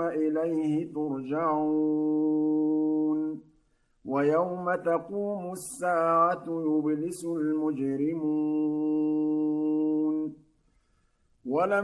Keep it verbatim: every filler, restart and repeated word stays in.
إليه ترجعون ويوم تقوم الساعة يبلس المجرمون ولم